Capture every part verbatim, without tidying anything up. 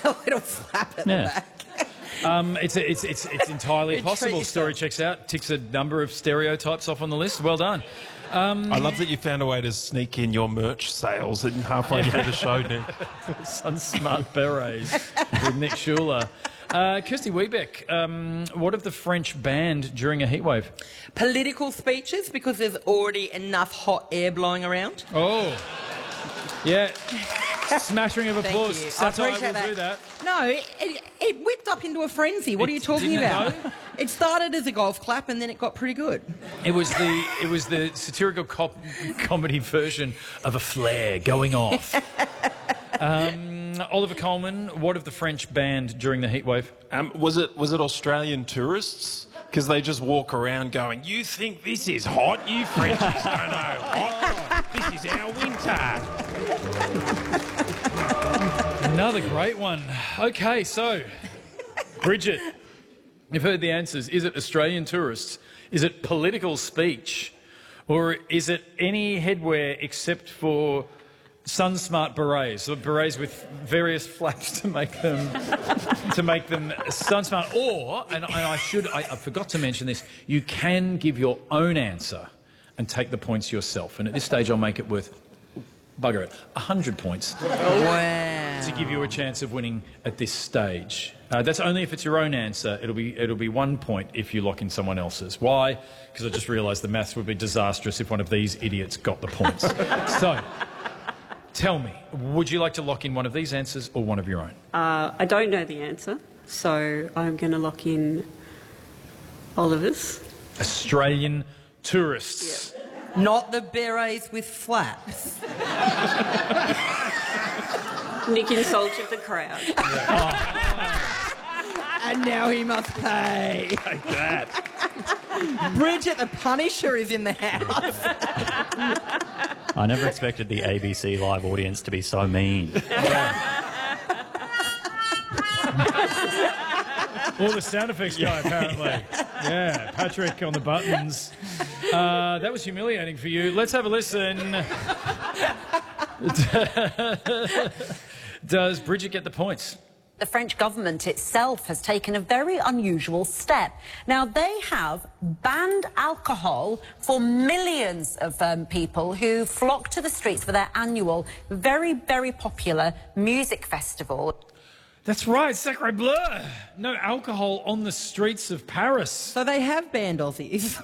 a little slap at Yeah. the back. Um, it's, a, it's, it's, it's entirely Treat possible. yourself. Story checks out. Ticks a number of stereotypes off on the list. Well done. I love that you found a way to sneak in your merch sales and halfway through the show, Nick. Sun Smart Berets with Nick Schuler. Uh, Kirsty Wiebeck, um, what of the French banned during a heatwave? Political speeches, because there's already enough hot air blowing around. Oh, yeah. Smattering of Thank applause. you. I Satire will appreciate that. do that. No, it, it whipped up into a frenzy. What It are you talking didn't, about? though? It started as a golf clap and then it got pretty good. It was the it was the satirical cop, comedy version of a flare going off. um, Oliver Coleman, what of the French banned during the heatwave? Um, was it was it Australian tourists? Because they just walk around going, "You think this is hot? You Frenchies don't know hot. This is our winter." Another great one. Okay, so Bridget, you've heard the answers. Is it Australian tourists? Is it political speech? Or is it any headwear except for Sun Smart berets, so berets with various flaps to make them to make them Sun Smart? Or, and I, I should, I, I forgot to mention this, you can give your own answer and take the points yourself. And at this stage, I'll make it worth, bugger it, one hundred points Wow. to give you a chance of winning at this stage. Uh, that's only if it's your own answer. It'll be it'll be one point if you lock in someone else's. Why? Because I just realised the maths would be disastrous if one of these idiots got the points. So, tell me, would you like to lock in one of these answers or one of your own? Uh, I don't know the answer, so I'm going to lock in Oliver's. Australian tourists. Not the berets with flaps. Nick insulted the crowd. And now he must pay. Like that. Bridget the Punisher is in the house. I never expected the A B C Live audience to be so mean. Or the sound effects guy, apparently. Yeah, Patrick on the buttons. Uh, that was humiliating for you. Let's have a listen. Does Bridget get the points? The French government itself has taken a very unusual step. Now, they have banned alcohol for millions of um, people who flock to the streets for their annual, very, very popular music festival. That's right, Sacre Bleu. No alcohol on the streets of Paris. So they have banned Aussies.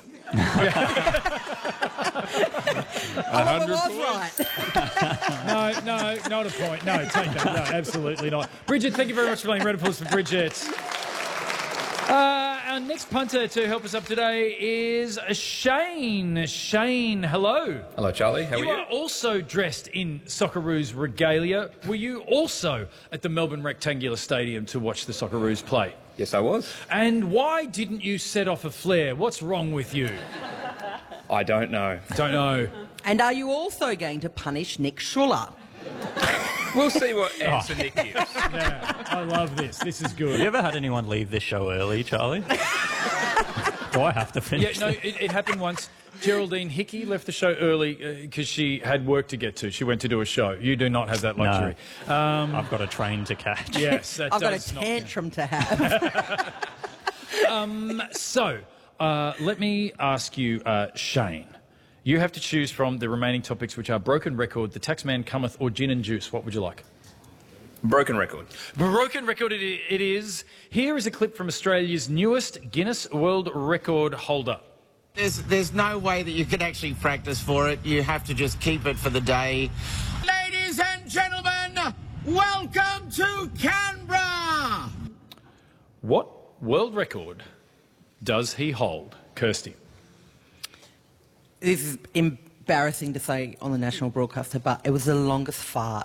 Oliver was right. No, no, not a point. No, take that. No, absolutely not. Bridget, thank you very much for playing Red Applause for Bridget. Uh, our next punter to help us up today is Shane. Shane, hello. Hello, Charlie. How You are you? are also dressed in Socceroos regalia. Were you also at the Melbourne Rectangular Stadium to watch the Socceroos play? Yes, I was. And why didn't you set off a flare? What's wrong with you? I don't know. Don't know. And are you also going to punish Nick Schuler? We'll see what answer Nick gives. Yeah, I love this. This is good. Have you ever had anyone leave this show early, Charlie? Do I have to Yeah, finish no, it? it, it happened once. Geraldine Hickey left the show early because she had work to get to. She went to do a show. You do not have that luxury. Um, I've got a train to catch. yes, that I've got a does not tantrum to have. count. So, uh, let me ask you, uh, Shane. You have to choose from the remaining topics, which are Broken Record, The Taxman Cometh, or Gin and Juice. What would you like? Broken record. Broken Record it, it is. Here is a clip from Australia's newest Guinness World Record holder. There's, there's no way that you can actually practice for it. You have to just keep it for the day. Ladies and gentlemen, welcome to Canberra! What world record does he hold? Kirsty. This is embarrassing to say on the national broadcaster, but it was the longest fart.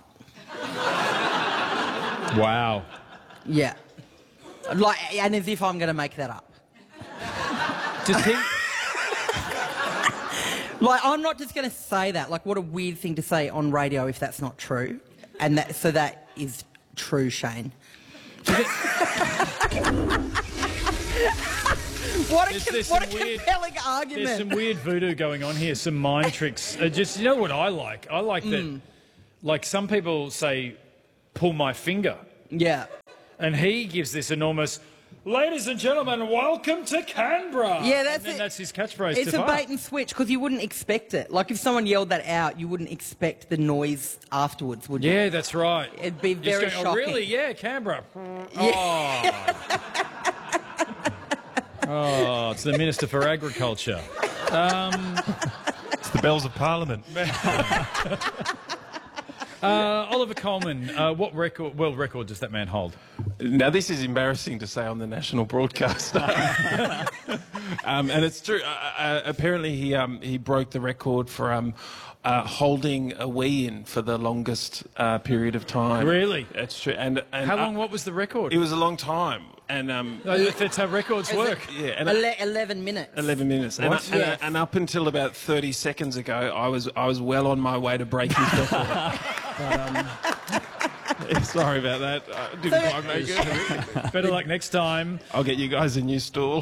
Wow. Yeah. Like, and as if I'm going to make that up. Does he... Like, I'm not just going to say that. Like, what a weird thing to say on radio if that's not true. And that, so that is true, Shane. What a, There's- com- there's what a some weird- compelling There's argument. some weird voodoo going on here, some mind tricks. Uh, just, you know what I like? I like that, like some people say, pull my finger. Yeah. and he gives this enormous, "Ladies and gentlemen, welcome to Canberra." Yeah, that's and then it. That's his catchphrase. It's to a fart. bait and switch because you wouldn't expect it. Like if someone yelled that out, you wouldn't expect the noise afterwards, would you? Yeah, that's right. It'd be You're just very going, shocking. Oh, really? Yeah, Canberra. Yeah. Oh. Oh, it's the Minister for Agriculture. Um, It's the bells of Parliament. uh, Oliver Coleman, uh, what record, world record does that man hold? Now, this is embarrassing to say on the national broadcast. um, and it's true. Uh, uh, apparently, he um, he broke the record for um, uh, holding a wee in for the longest uh, period of time. Really? That's true. And, and How uh, long? What was the record? It was a long time. And um, Uh, That's how records work. yeah, and Ele- eleven minutes. eleven minutes. And, What? and, Yes. and up until about thirty seconds ago, I was I was well on my way to breaking his record. But, um, yeah, sorry about that. I didn't So- quite make it. Better luck next time. I'll get you guys a new stool.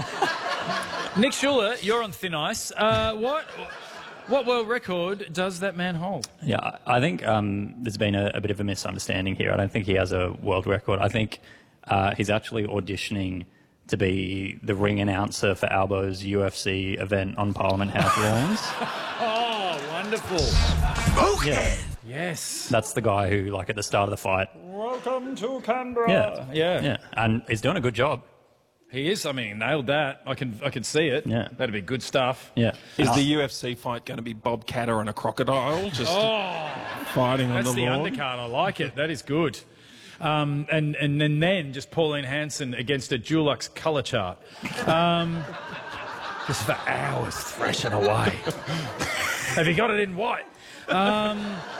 Nick Schuler, you're on thin ice. Uh, what what world record does that man hold? Yeah, I I think um, there's been a, a bit of a misunderstanding here. I don't think he has a world record. I think uh, he's actually auditioning to be the ring announcer for Albo's U F C event on Parliament House lawns. Oh, wonderful. Yeah, Yes. that's the guy who, like, at the start of the fight. Welcome to Canberra. Yeah, Yeah. yeah, and he's doing a good job. He is. I mean, he nailed that. I can I can see it. Yeah. That'd be good stuff. Yeah, Is the U F C fight going to be Bob Catter and a crocodile just Oh, fighting on that's the the lawn? undercard. I like it. That is good. Um, and, and and then just Pauline Hanson against a Dulux colour chart. Um, just for hours thrashing away. Have you got it in white? Um,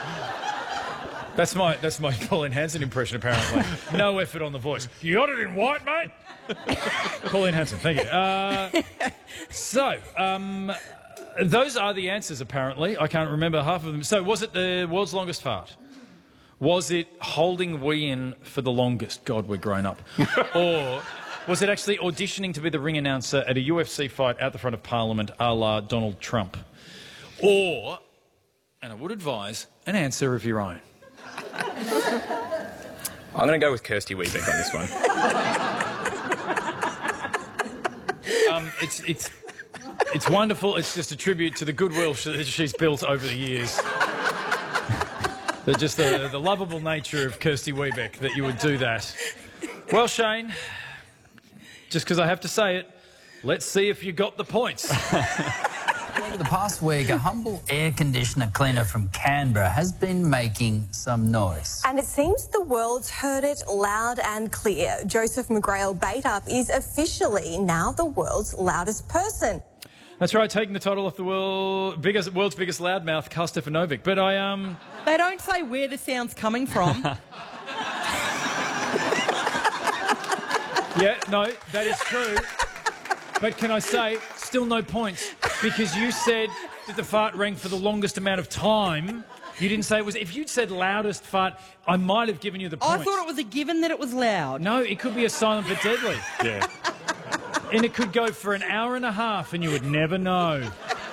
that's my that's my Pauline Hanson impression, apparently. No effort on the voice. You got it in white, mate? Pauline Hanson, thank you. Uh, so, um, those are the answers, apparently. I can't remember half of them. So, was it the world's longest fart? Was it holding wee in for the longest? God, we're grown up. Or was it actually auditioning to be the ring announcer at a U F C fight out the front of Parliament a la Donald Trump? Or, and I would advise, an answer of your own. I'm going to go with Kirsty Weebeck on this one. Um, it's, it's, it's wonderful. It's just a tribute to the goodwill sh- that she's built over the years. The, just the, the lovable nature of Kirsty Weebeck that you would do that. Well, Shane, just because I have to say it, let's see if you got the points. Over the past week, a humble air conditioner cleaner from Canberra has been making some noise. And it seems the world's heard it loud and clear. Joseph McGrail Bait-Up is officially now the world's loudest person. That's right, taking the title off the world, biggest, world's biggest loudmouth, Karl Stefanovic. But I, um... They don't say where the sound's coming from. Yeah, no, that is true. But can I say, still no points, because you said that the fart rang for the longest amount of time. You didn't say it was... If you'd said loudest fart, I might have given you the I points. thought it was a given that it was loud. No, it could be a silent but deadly. Yeah. And it could go for an hour and a half and you would never know.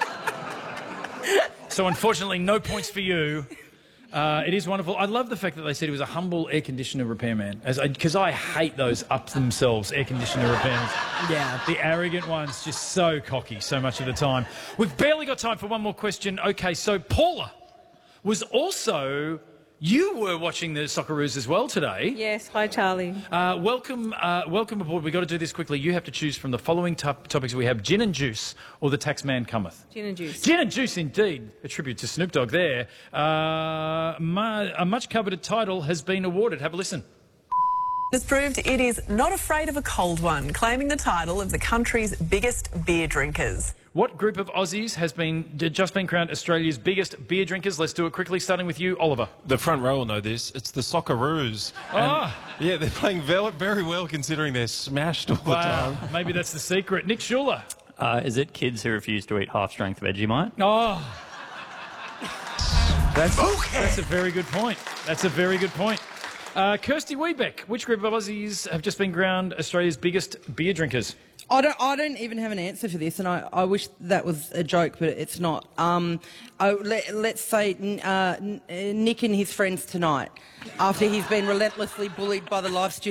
So unfortunately, no points for you. Uh, it is wonderful. I love the fact that they said he was a humble air conditioner repairman, because I, I hate those up themselves air conditioner repairmen. Yeah. The arrogant ones, just so cocky so much of the time. We've barely got time for one more question. Okay, so Paula was also... You were watching the Socceroos as well today. Yes, hi Charlie. Uh, welcome, uh, welcome aboard. We've got to do this quickly. You have to choose from the following top topics. We have gin and juice or the tax man cometh. Gin and juice. Gin and juice, indeed. A tribute to Snoop Dogg there. Uh, mu- a much coveted title has been awarded. Have a listen. Has proved it is not afraid of a cold one, claiming the title of the country's biggest beer drinkers. What group of Aussies has been just been crowned Australia's biggest beer drinkers? Let's do it quickly, starting with you, Oliver. The front row will know this. It's the Socceroos. And, Ah. Yeah, they're playing very, very well considering they're smashed all the Wow, time. maybe that's the secret. Nick Schuler. Uh, is it kids who refuse to eat half-strength Vegemite? Oh, that's, that's a very good point. That's a very good point. Uh, Kirsty Weebeck, which group of Aussies have just been crowned Australia's biggest beer drinkers? I don't, I don't even have an answer for this, and I, I wish that was a joke, but it's not. Um, I, let, let's say uh, Nick and his friends tonight, after he's been relentlessly bullied by the live studio.